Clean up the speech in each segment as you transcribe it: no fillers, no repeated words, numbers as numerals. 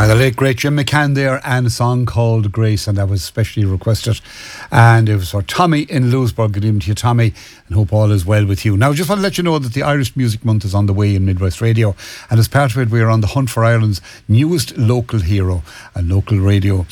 The late great Jim McCann there, and a song called Grace, and that was specially requested, and it was for Tommy in Lewisburg. Good evening to you, Tommy, and hope all is well with you. Now, just want to let you know that the Irish Music Month is on the way in Midwest Radio, and as part of it we are on the hunt for Ireland's newest local hero, a local radio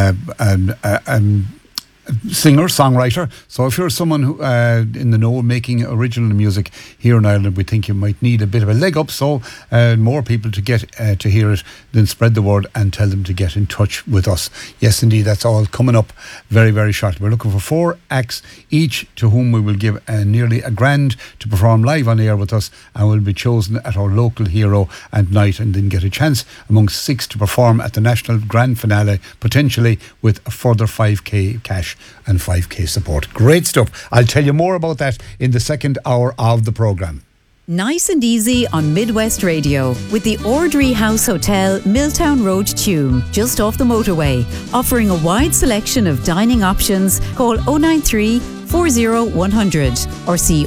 singer, songwriter. So if you're someone who, in the know, making original music here in Ireland, we think you might need a bit of a leg up, so more people to get to hear it, then spread the word and tell them to get in touch with us. Yes, indeed, that's all coming up very, very shortly. We're looking for 4 acts each, to whom we will give nearly $1,000 to perform live on air with us, and will be chosen at our local hero and night, and then get a chance amongst 6 to perform at the national grand finale, potentially with a further 5k cash and 5k support. Great stuff. I'll tell you more about that in the second hour of the programme. Nice and easy on Midwest Radio with the Ordry House Hotel, Milltown Road, Tuam, just off the motorway. Offering a wide selection of dining options. Call 093 40 100 or see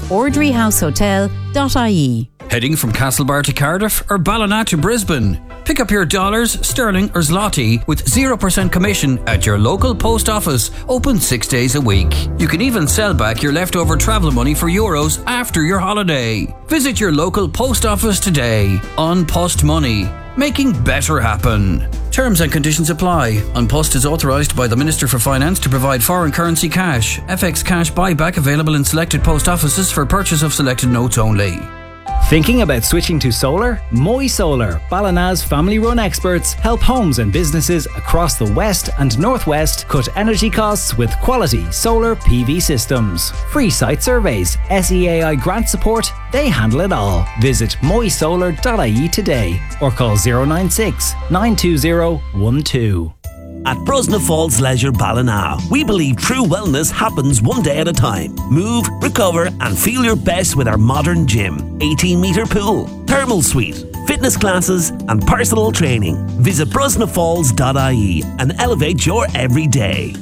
ordryhousehotel.ie. Heading from Castlebar to Cardiff or Ballina to Brisbane? Pick up your dollars, sterling or zloty with 0% commission at your local post office, open 6 days a week. You can even sell back your leftover travel money for euros after your holiday. Visit your local post office today. An Post Money, making better happen. Terms and conditions apply. An Post is authorised by the Minister for Finance to provide foreign currency cash. FX cash buyback available in selected post offices for purchase of selected notes only. Thinking about switching to solar? Moy Solar, Ballina's family-run experts, help homes and businesses across the west and northwest cut energy costs with quality solar PV systems. Free site surveys, SEAI grant support, they handle it all. Visit moysolar.ie today or call 096 920 12. At Brosna Falls Leisure Ballina, we believe true wellness happens one day at a time. Move, recover and feel your best with our modern gym, 18-metre pool, thermal suite, fitness classes and personal training. Visit brosnafalls.ie and elevate your everyday.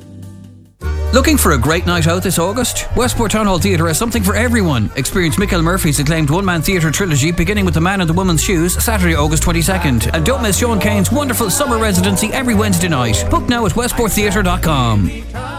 Looking for a great night out this August? Westport Town Hall Theatre has something for everyone. Experience Michael Murphy's acclaimed one-man theatre trilogy beginning with The Man and the Woman's Shoes, Saturday, August 22nd. And don't miss Sean Kane's wonderful summer residency every Wednesday night. Book now at westporttheatre.com.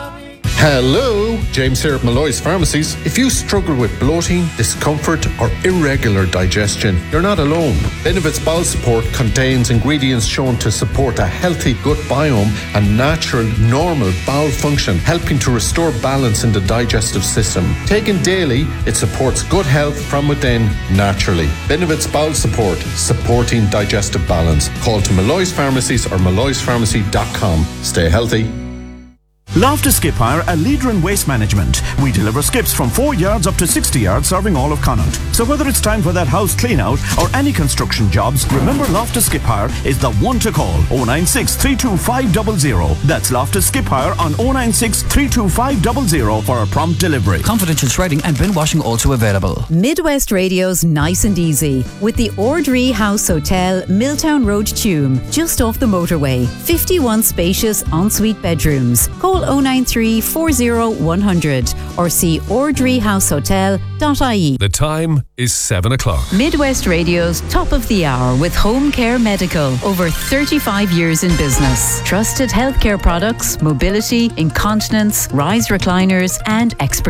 Hello, James here at Malloy's Pharmacies. If you struggle with bloating, discomfort or irregular digestion, you're not alone. Benevit's Bowel Support contains ingredients shown to support a healthy gut biome and natural, normal bowel function, helping to restore balance in the digestive system. Taken daily, it supports good health from within naturally. Benevit's Bowel Support, supporting digestive balance. Call to Malloy's Pharmacies or malloyspharmacy.com. Stay healthy. Loftus Skip Hire, a leader in waste management. We deliver skips from 4 yards up to 60 yards, serving all of Connaught. So whether it's time for that house clean out or any construction jobs, remember Loftus Skip Hire is the one to call. 096 325 00. That's Loftus Skip Hire on 096 325 00 for a prompt delivery. Confidential shredding and bin washing also available. Midwest Radio's Nice and Easy with the Ordry House Hotel, Milltown Road, Tuam, just off the motorway. 51 spacious ensuite bedrooms. Call 093 40 100 or see ordryhousehotel.ie. The time is 7 o'clock. Midwest Radio's Top of the Hour with Home Care Medical. Over 35 years in business. Trusted healthcare products, mobility, incontinence, rise recliners and expert